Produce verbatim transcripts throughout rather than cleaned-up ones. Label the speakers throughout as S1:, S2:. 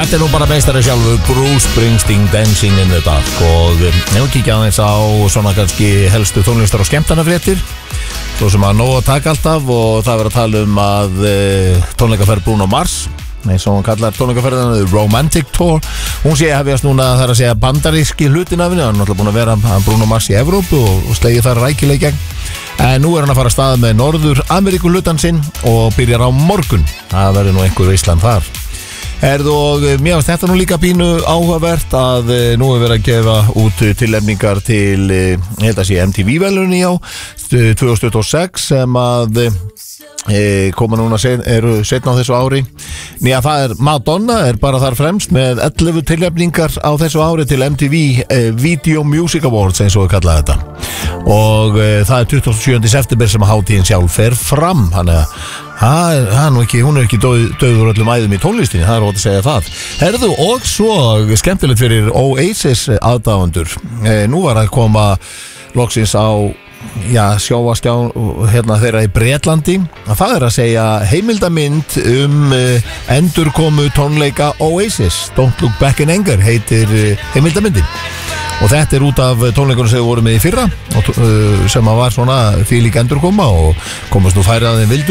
S1: Þetta er nú bara meistari sjálfur, Bruce Springsteen, Dancing in the Dark. Og ef við kíkja aðeins á svona kannski helstu tónlistar og skemmtanafréttir, svo sem að nóg að taka alltaf, og það verður að tala um að e, tónleikaferð Bruno Mars, eins og hún kallar tónleikaferðina The Romantic Tour, hún sé að hefjast núna, það er að segja bandaríski hlutin af henni. Hann er náttúrulega búin að vera Bruno Mars í Evrópu og, og slegið þar rækilega í gegn. En nú er hann að fara að staða með Norður Ameríku hlutan sinn og byrjar á morgun. Það verður nú einhver veislan þar. Erðu, og mér finnst þetta nú líka pínu áhugavert að nú er verið að gefa út tilnefningar til, ég held að sé M T V-velunni á tvö þúsund tuttugu og sex sem að e, koma núna sen, eru setna á þessu ári. Nýja, það er Madonna er bara þar fremst með ellefu tilnefningar á þessu ári til M T V e, Video Music Awards, eins og við kallaði þetta. Og e, það er tuttugasta og sjöunda september sem hátíðin sjálf fer fram. Þannig að Það er, það er nú ekki, hún er ekki döð, döður öllum æðum í tónlistinni, það er ótt að segja það. Herðu, og svo skemmtilegt fyrir Oasis aðdáendur. E, nú var að koma loksins á, já, sjóvaskjá hérna þeirra í Bretlandi. Það er að segja heimildamynd um e, endurkomu tónleika Oasis. Don't Look Back in Anger heitir e, heimildamyndin. Og þetta er út af tónleikunum sem við vorum með í fyrra og, uh, sem að var svona þvílík endurkoma og komast nú færið að þeim vildu.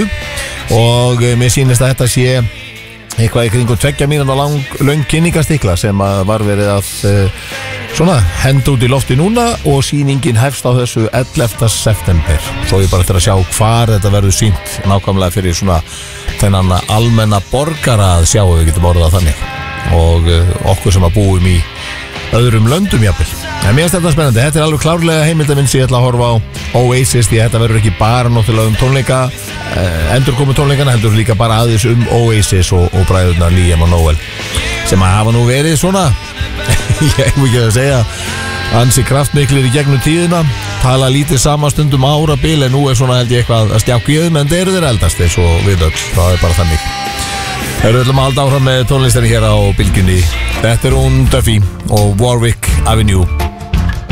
S1: Og uh, mér sýnist að þetta sé eitthvað í kringum tveggja mínútna lang, löng kynningastikla sem að var verið að uh, svona henda út í lofti núna, og sýningin hefst á þessu ellefta september. Svo ég bara eftir að sjá hvar þetta verður sýnt nákvæmlega fyrir svona þennan almenna borgara að sjá, við getum orðað þannig, og uh, okkur sem að búum í öðrum löndum jafnvel. En mér finnst þetta spennandi. Þetta er alveg klárlega heimildamynd sem ég ætla að horfa á Oasis, því þetta verður ekki bara náttúrulega um tónleika eh, endurkomu tónleikana, heldur líka bara aðeins um Oasis og, og bræðurna Liam og Noel, sem að hafa nú verið svona ég hef ekki að segja ansi kraftmiklir í gegnum tíðina, tala lítið sama stundum árabil, en nú er svona held ég eitthvað að stjákka í þeim, en þeir eru þeir eldast eins og við öll, það er bara þannig. Við erum að halda áfram með tónlistinni hér á Bylgjunni. Þetta er hún Duffy og Warwick Avenue.